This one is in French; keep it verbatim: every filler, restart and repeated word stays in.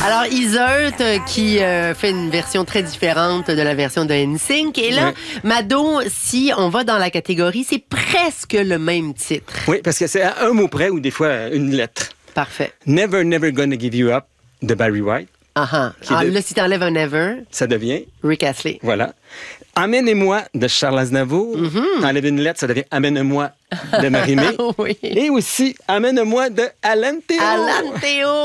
Alors, Iseult euh, qui euh, fait une version très différente de la version de N Sync. Et là, oui. Mado, si on va dans la catégorie, c'est presque le même titre. Oui, parce que c'est à un mot près ou des fois une lettre. Parfait. Never, Never Gonna Give You Up de Barry White. Uh-huh. Ah, de... Là, si t'enlèves un Never, ça devient Rick Astley. Voilà. Amène-moi de Charles Aznavour. Mm-hmm. Enlève une lettre, ça devient Amène-moi de Marie-Mé. Oui. Et aussi Amène-moi de Alan Théo. Alan Théo.